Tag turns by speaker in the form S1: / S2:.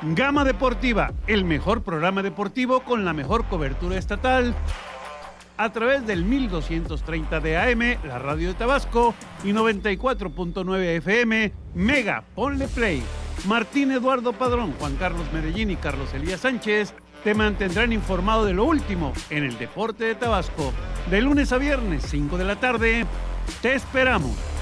S1: Gama Deportiva, el mejor programa deportivo con la mejor cobertura estatal. A través del 1230 de AM, la radio de Tabasco, y 94.9 FM, Mega, ponle play. Martín Eduardo Padrón, Juan Carlos Medellín y Carlos Elías Sánchez te mantendrán informado de lo último en el deporte de Tabasco. De lunes a viernes, 5 de la tarde, te esperamos.